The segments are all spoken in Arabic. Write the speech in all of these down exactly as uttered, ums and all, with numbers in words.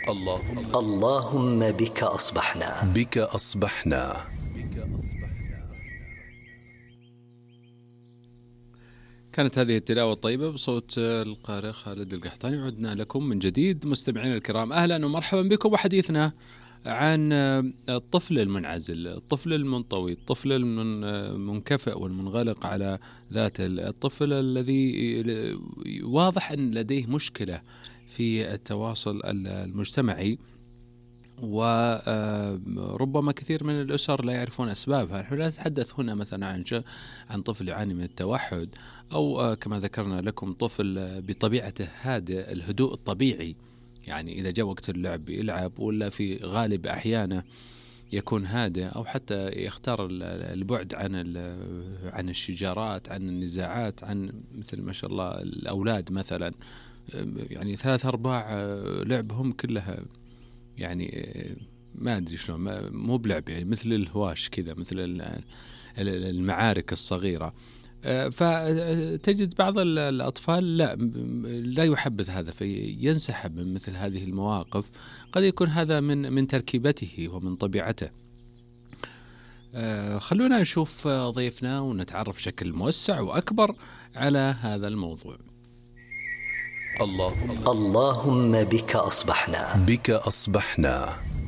اللهم اللهم بك أصبحنا بك أصبحنا. كانت هذه التلاوة الطيبة بصوت القارئ خالد القحطاني. عدنا لكم من جديد مستمعين الكرام، أهلا ومرحبا بكم. وحديثنا عن الطفل المنعزل، الطفل المنطوي، الطفل المنكفئ والمنغلق على ذاته، الطفل الذي واضح أن لديه مشكلة في التواصل المجتمعي، وربما كثير من الأسر لا يعرفون أسبابها. نحن لا نتحدث هنا مثلا عن عن طفل يعاني من التوحد، أو كما ذكرنا لكم طفل بطبيعته هادئ، الهدوء الطبيعي، يعني إذا جاء وقت اللعب يلعب، ولا في غالب أحيانه يكون هادئ، أو حتى يختار البعد عن عن الشجارات، عن النزاعات، عن مثل ما شاء الله الأولاد مثلا، يعني ثلاث أرباع لعبهم كلها يعني ما أدري شلون، مو بلعب، يعني مثل الهواش كذا، مثل المعارك الصغيرة. فتجد بعض الأطفال لا لا يحبذ هذا، فينسحب من مثل هذه المواقف. قد يكون هذا من من تركيبته ومن طبيعته. خلونا نشوف ضيفنا ونتعرف بشكل موسع وأكبر على هذا الموضوع. اللهم اللهم بك أصبحنا بك أصبحنا.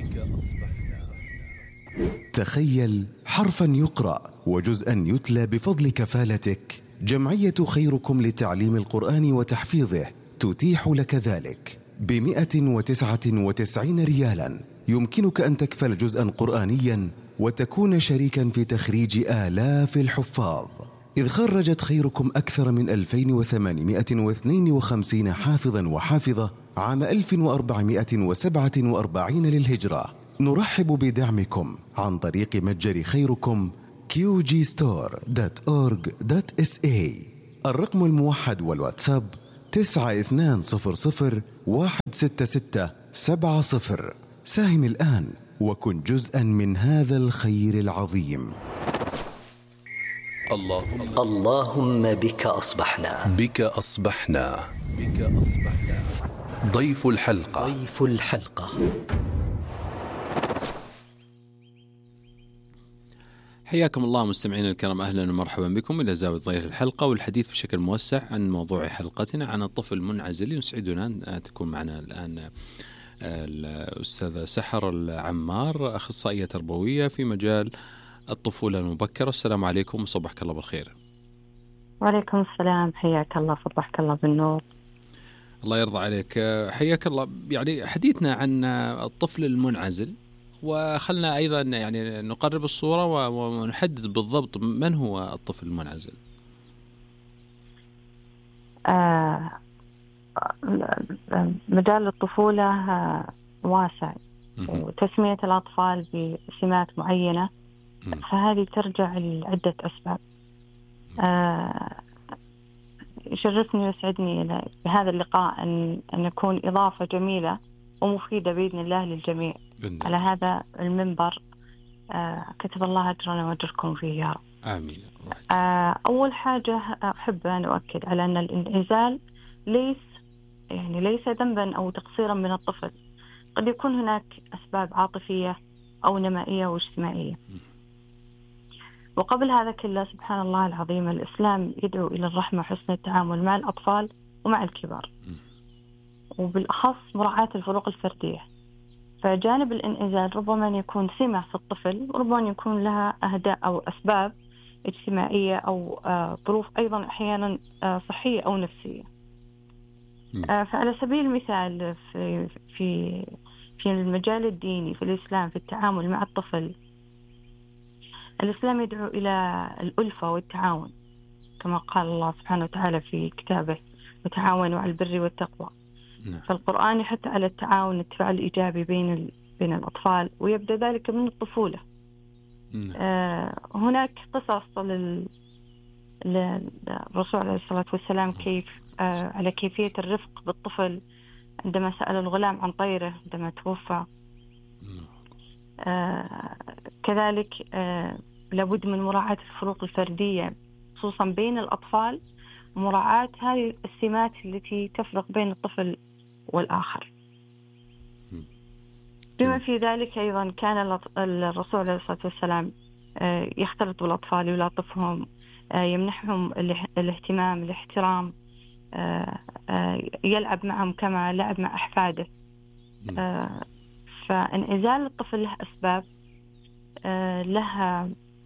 تخيل حرفا يقرأ وجزءا يتلى بفضل كفالتك. جمعية خيركم لتعليم القرآن وتحفيظه تتيح لك ذلك بمئة وتسعة وتسعين ريالا. يمكنك أن تكفل جزءا قرآنيا وتكون شريكا في تخريج آلاف الحفاظ، إذ خرجت خيركم أكثر من ألفين وثمانمئة واثنين وخمسين حافظا وحافظة عام ألف وأربعمئة وسبعة وأربعين للهجرة. نرحب بدعمكم عن طريق متجر خيركم كيو جي ستور دوت أورج دوت إس إيه. الرقم الموحد والواتساب تسعة اثنان صفر صفر واحد ستة ستة سبعة صفر. ساهم الآن وكن جزءا من هذا الخير العظيم. اللهم اللهم بك أصبحنا بك أصبحنا. بك أصبحنا. ضيف الحلقة ضيف الحلقة حياكم الله مستمعين الكرام، أهلا ومرحبا بكم إلى زاوية ضيف الحلقة، والحديث بشكل موسع عن موضوع حلقتنا عن الطفل المنعزل. يسعدنا أن تكون معنا الآن الأستاذة سحر العمار، أخصائية تربوية في مجال الطفولة المبكرة. السلام عليكم وصبحك الله بالخير. وعليكم السلام، حياك الله، صبحك الله بالنور. الله يرضى عليك، حياك الله. يعني حديثنا عن الطفل المنعزل، وخلنا أيضا يعني نقرب الصورة ونحدد بالضبط من هو الطفل المنعزل. آه مجال الطفولة واسع، وتسمية الأطفال بسمات معينة فهذه ترجع لعدة أسباب. آه يشرفني ويسعدني بهذا اللقاء أن أن يكون إضافة جميلة ومفيدة بإذن الله للجميع على هذا المنبر. آه كتب الله أجرنا وأجركم فيه يا رب. آمين. آه أول حاجة أحب أن أؤكد على أن الانعزال ليس يعني ليس ذنبا أو تقصيرا من الطفل. قد يكون هناك أسباب عاطفية أو نمائية واجتماعية. وقبل هذا كله سبحان الله العظيم الإسلام يدعو إلى الرحمة وحسن التعامل مع الأطفال ومع الكبار، وبالأخص مراعاة الفروق الفردية. فجانب الانعزال ربما يكون سمة في الطفل، وربما يكون لها أهداف أو أسباب اجتماعية أو ظروف أيضا أحيانا صحية أو نفسية. فعلى سبيل المثال في في في المجال الديني في الإسلام في التعامل مع الطفل، الإسلام يدعو إلى الألفة والتعاون كما قال الله سبحانه وتعالى في كتابه وتعاونوا على البر والتقوى. فالقرآن يحث على التعاون التفاعل الإيجابي بين بين الأطفال، ويبدأ ذلك من الطفولة. آه هناك قصص لل للرسول عليه الصلاة والسلام كيف آه على كيفية الرفق بالطفل عندما سأل الغلام عن طيره عندما توفى. آه كذلك آه لابد من مراعاة الفروق الفردية خصوصا بين الأطفال، ومراعاة هذه السمات التي تفرق بين الطفل والآخر. بما في ذلك أيضا كان الرسول عليه الصلاة والسلام يختلط بالأطفال، يلاطفهم، يمنحهم الاهتمام، الاحترام، يلعب معهم كما لعب مع أحفاده. فإنعزال الطفل له أسباب، لها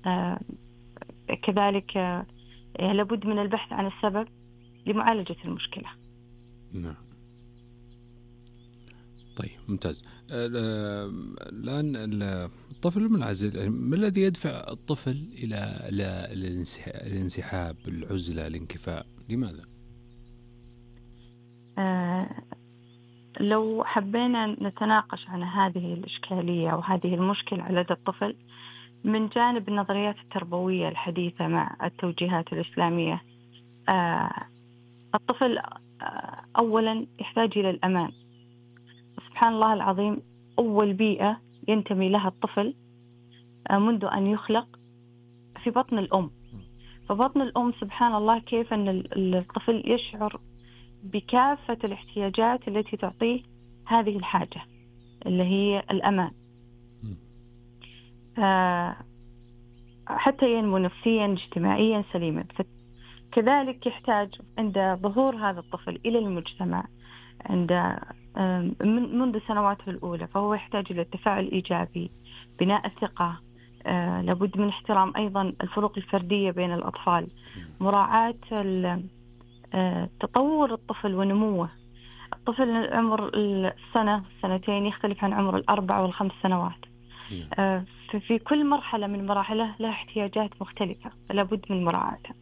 كذلك لابد من البحث عن السبب لمعالجة المشكلة. نعم. طيب ممتاز. الآن الطفل المنعزل، ما الذي يدفع الطفل إلى الانسحاب، العزلة، الانكفاء؟ لماذا؟ آه لو حبينا نتناقش عن هذه الإشكالية وهذه المشكلة على لدى الطفل من جانب النظريات التربوية الحديثة مع التوجيهات الإسلامية، آه الطفل آه أولا يحتاج إلى الأمان. سبحان الله العظيم، أول بيئة ينتمي لها الطفل منذ أن يخلق في بطن الأم. فبطن الأم سبحان الله كيف أن الطفل يشعر بكافة الاحتياجات التي تعطيه هذه الحاجة اللي هي الأمان، حتى ينمو نفسيا اجتماعيا سليما. كذلك يحتاج عند ظهور هذا الطفل إلى المجتمع عند منذ سنواته الأولى، فهو يحتاج إلى التفاعل الإيجابي، بناء الثقة، آه، لابد من احترام أيضا الفروق الفردية بين الأطفال، مراعاة آه، تطور الطفل ونموه. الطفل عمر السنة سنتين يختلف عن عمر الأربع والخمس سنوات. آه، في كل مرحلة من مراحله لها احتياجات مختلفة، فلابد من مراعاتها.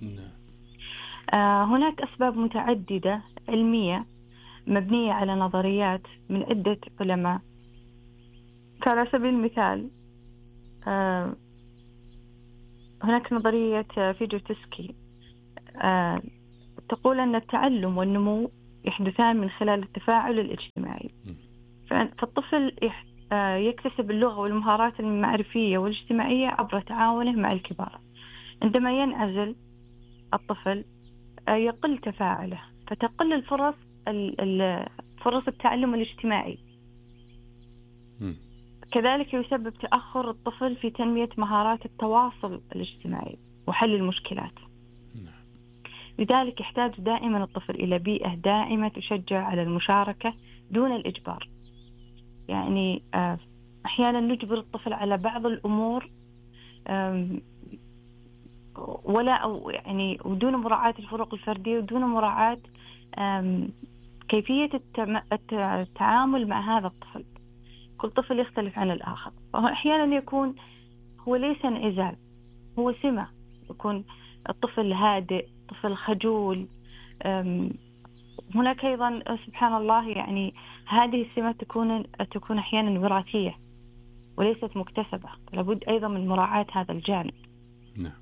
آه، هناك أسباب متعددة علمية مبنية على نظريات من عدة علماء. على سبيل المثال آه هناك نظرية فيجوتسكي آه تقول أن التعلم والنمو يحدثان من خلال التفاعل الاجتماعي. فالطفل آه يكتسب اللغة والمهارات المعرفية والاجتماعية عبر تعاونه مع الكبار. عندما ينعزل الطفل آه يقل تفاعله، فتقل الفرص فرص التعلم الاجتماعي. م. كذلك يسبب تأخر الطفل في تنمية مهارات التواصل الاجتماعي وحل المشكلات. م. لذلك يحتاج دائما الطفل إلى بيئة دائمة تشجع على المشاركة دون الإجبار. يعني أحيانا نجبر الطفل على بعض الأمور ولا أو يعني ودون مراعاة الفروق الفردية ودون مراعاة كيفية التعامل مع هذا الطفل. كل طفل يختلف عن الآخر، فأحيانا يكون هو ليس انعزال، هو سمة. يكون الطفل هادئ، طفل خجول. هناك أيضا سبحان الله يعني هذه السمة تكون تكون أحيانا وراثية وليست مكتسبة، لابد أيضا من مراعاة هذا الجانب. نعم.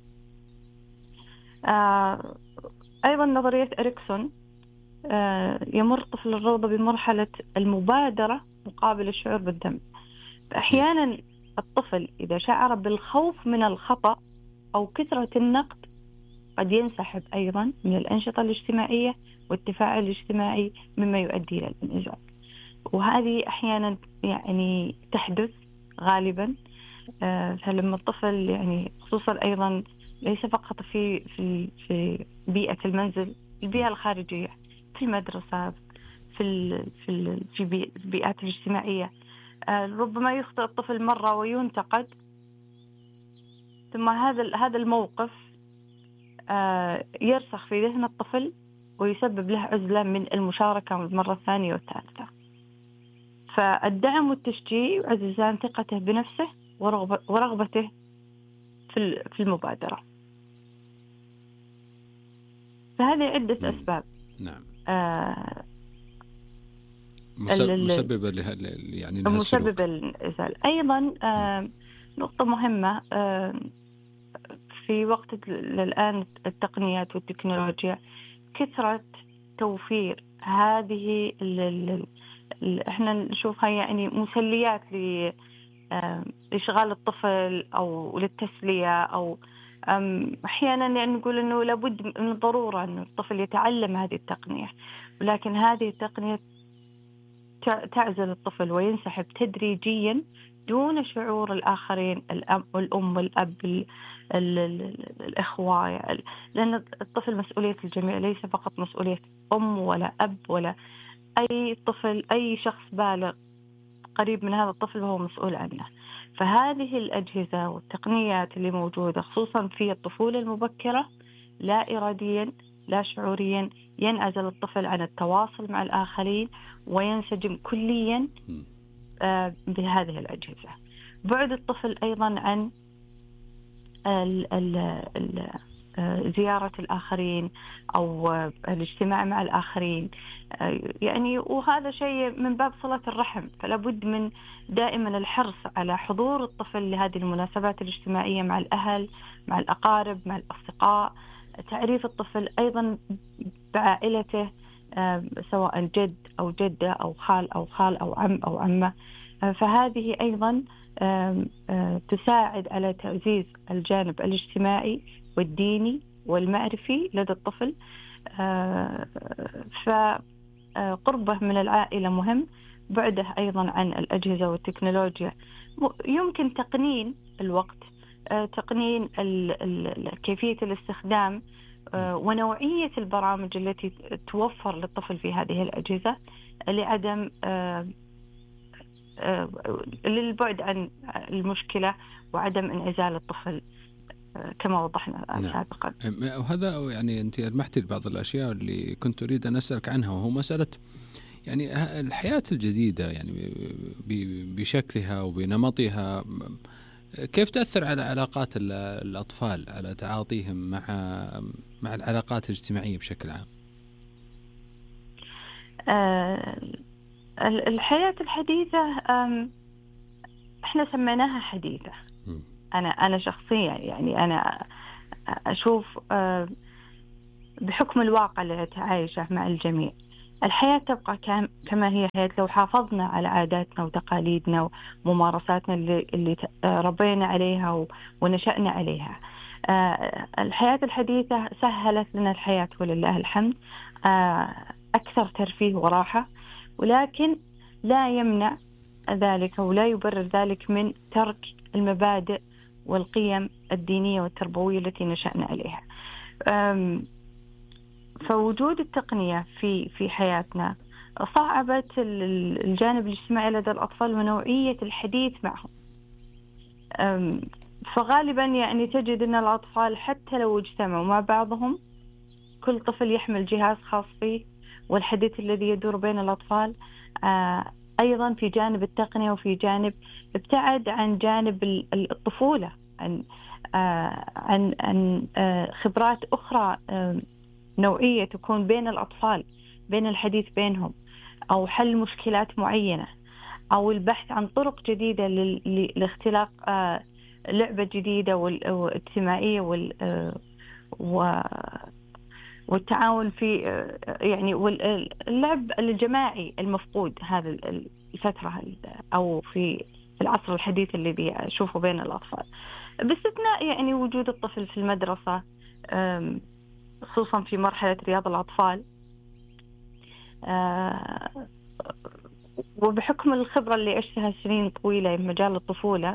آه أيضا نظرية إريكسون، يمر طفل الروضة بمرحلة المبادرة مقابل الشعور بالذنب. أحيانا الطفل إذا شعر بالخوف من الخطأ أو كثرة النقد قد ينسحب أيضا من الأنشطة الاجتماعية والتفاعل الاجتماعي، مما يؤدي إلى الانعزال. وهذه أحيانا يعني تحدث غالبا. فلما الطفل يعني خصوصا أيضا ليس فقط في في في بيئة المنزل، البيئة الخارجية، في المدرسة، في ال في ال في البيئات الاجتماعية، ربما يخطئ الطفل مرة وينتقد، ثم هذا هذا الموقف يرسخ في ذهن الطفل ويسبب له عزلة من المشاركة المرة الثانية والثالثة. فالدعم والتشجيع يعززان ثقته بنفسه ورغبته في في المبادرة. فهذه عدة أسباب. نعم. آه مسببة له يعني مسببة للإنعزال. أيضا آه نقطة مهمة آه في وقت الآن التقنيات والتكنولوجيا، كثرة توفير هذه ال احنا نشوفها يعني مسليات لإشغال الطفل أو للتسلية، أو أحيانا يعني نقول أنه لابد من الضرورة أن الطفل يتعلم هذه التقنية، ولكن هذه التقنية تعزل الطفل وينسحب تدريجيا دون شعور الآخرين، الأم والأب، ال ال ال الإخوة، لأن الطفل مسؤولية الجميع، ليس فقط مسؤولية أم ولا أب ولا أي طفل. أي شخص بالغ قريب من هذا الطفل وهو مسؤول عنه. فهذه الأجهزة والتقنيات اللي موجودة خصوصا في الطفولة المبكرة لا إراديا لا شعوريا ينعزل الطفل عن التواصل مع الآخرين وينسجم كليا بهذه الأجهزة. بعد الطفل أيضا عن ال ال ال زيارة الآخرين أو الاجتماع مع الآخرين، يعني وهذا شيء من باب صلة الرحم، فلا بد من دائما الحرص على حضور الطفل لهذه المناسبات الاجتماعية مع الأهل، مع الأقارب، مع الأصدقاء، تعريف الطفل أيضا بعائلته، سواء جد أو جدة أو خال أو خال أو عم أو عمة. فهذه أيضا تساعد على تعزيز الجانب الاجتماعي والديني والمعرفي لدى الطفل. فقربه من العائلة مهم، بعده أيضا عن الأجهزة والتكنولوجيا. يمكن تقنين الوقت، تقنين كيفية الاستخدام ونوعية البرامج التي توفر للطفل في هذه الأجهزة لعدم للبعد عن المشكلة وعدم انعزال الطفل كما وضحنا سابقا. نعم. وهذا يعني أنت لمحتي بعض الأشياء اللي كنت أريد أن أسألك عنها، وهو مسألة يعني الحياة الجديدة يعني بشكلها وبنمطها، كيف تأثر على علاقات الأطفال، على تعاطيهم مع مع العلاقات الاجتماعية بشكل عام؟ آه الحياة الحديثة احنا سميناها حديثة. أنا أنا شخصيا يعني أنا أشوف بحكم الواقع اللي تعايشه مع الجميع الحياة تبقى كما هي حياة لو حافظنا على عاداتنا وتقاليدنا وممارساتنا اللي, اللي ربينا عليها ونشأنا عليها. الحياة الحديثة سهلت لنا الحياة ولله الحمد، أكثر ترفيه وراحة، ولكن لا يمنع ذلك ولا يبرر ذلك من ترك المبادئ والقيم الدينية والتربوية التي نشأنا عليها. فوجود التقنية في في حياتنا صعبت الجانب الاجتماعي لدى الأطفال ونوعية الحديث معهم. فغالبا يعني تجد أن الأطفال حتى لو اجتمعوا مع بعضهم كل طفل يحمل جهاز خاص فيه، والحديث الذي يدور بين الأطفال أيضا في جانب التقنية وفي جانب ابتعد عن جانب الطفولة، عن عن عن خبرات أخرى نوعية تكون بين الأطفال، بين الحديث بينهم أو حل مشكلات معينة أو البحث عن طرق جديدة لاختلاق لعبة جديدة واجتماعية والتعاون في يعني واللعب الجماعي المفقود هذا الفترة أو في العصر الحديث اللي بيشوفه بين الأطفال، باستثناء يعني وجود الطفل في المدرسة خصوصا في مرحلة رياض الأطفال. وبحكم الخبرة اللي عشتها سنين طويلة في مجال الطفولة،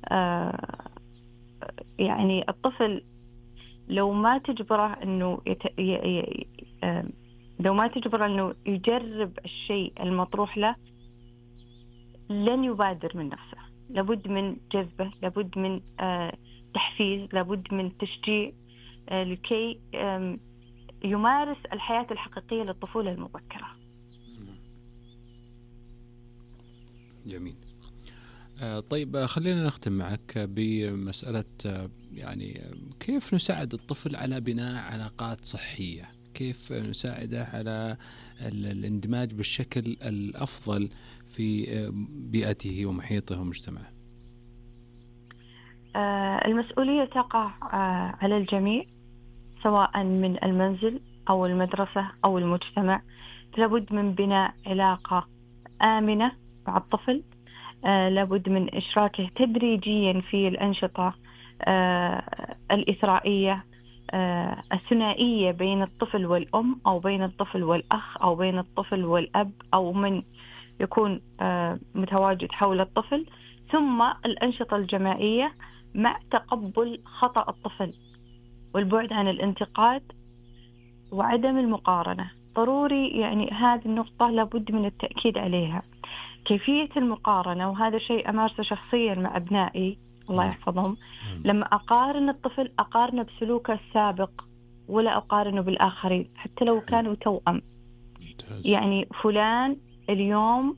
يعني الطفل لو ما تجبره إنه يت... ي... ي... لو ما تجبره إنه يجرب الشيء المطروح له لن يبادر من نفسه. لابد من جذبه، لابد من تحفيز، لابد من تشجيع لكي يمارس الحياة الحقيقية للطفولة المبكرة. جميل. طيب خلينا نختم معك بمسألة يعني كيف نساعد الطفل على بناء علاقات صحية، كيف نساعده على الاندماج بالشكل الأفضل في بيئته ومحيطه ومجتمعه؟ المسؤولية تقع على الجميع سواء من المنزل أو المدرسة أو المجتمع. لابد من بناء علاقة آمنة مع الطفل، لابد من إشراكه تدريجيا في الأنشطة الإثرائية الثنائية بين الطفل والأم أو بين الطفل والأخ أو بين الطفل والأب أو من يكون متواجد حول الطفل، ثم الأنشطة الجماعية مع تقبل خطأ الطفل والبعد عن الانتقاد وعدم المقارنة. ضروري يعني هذه النقطة لابد من التأكيد عليها. كيفية المقارنة، وهذا شيء أمارسه شخصيا مع أبنائي الله يحفظهم، لما أقارن الطفل أقارنه بسلوكه السابق ولا أقارنه بالآخرين حتى لو كانوا توأم. يعني فلان اليوم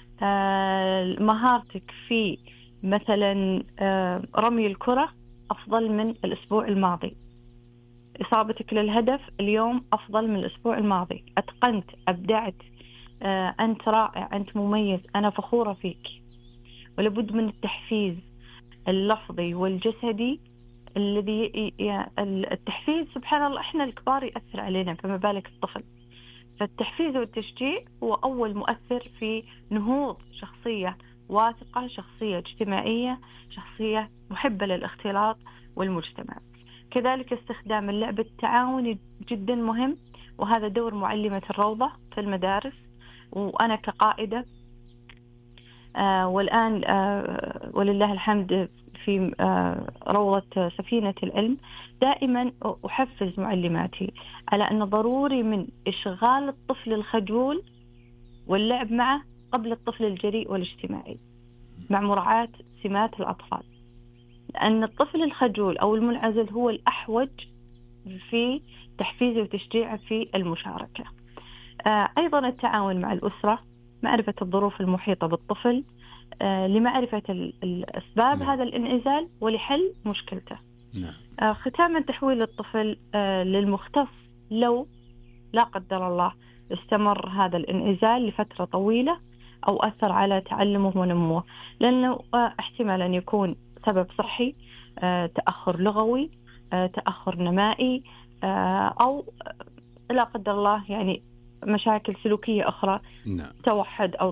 آه مهارتك في مثلا آه رمي الكرة أفضل من الأسبوع الماضي، إصابتك للهدف اليوم أفضل من الأسبوع الماضي، أتقنت، أبدعت، آه أنت رائع، أنت مميز، أنا فخورة فيك. ولابد من التحفيز اللفظي والجسدي الذي التحفيز سبحان الله إحنا الكبار يأثر علينا فما بالك الطفل. فالتحفيز والتشجيع هو أول مؤثر في نهوض شخصية واثقة، شخصية اجتماعية، شخصية محبة للاختلاط والمجتمع. كذلك استخدام اللعب التعاوني جدا مهم، وهذا دور معلمة الروضة في المدارس. وأنا كقائدة آه والآن آه ولله الحمد في آه روضة سفينة العلم دائما أحفز معلماتي على أن ضروري من إشغال الطفل الخجول واللعب معه قبل الطفل الجريء والاجتماعي مع مراعاة سمات الأطفال، لأن الطفل الخجول أو المنعزل هو الأحوج في تحفيزه وتشجيعه في المشاركة. آه أيضا التعاون مع الأسرة، معرفة الظروف المحيطة بالطفل آه لمعرفة الأسباب هذا الانعزال ولحل مشكلته. آه ختاما تحويل الطفل آه للمختص لو لا قدر الله استمر هذا الانعزال لفترة طويلة أو أثر على تعلمه ونموه، لأنه آه احتمال أن يكون سبب صحي، آه تأخر لغوي، آه تأخر نمائي، آه أو لا قدر الله يعني مشاكل سلوكية أخرى، نعم. توحد أو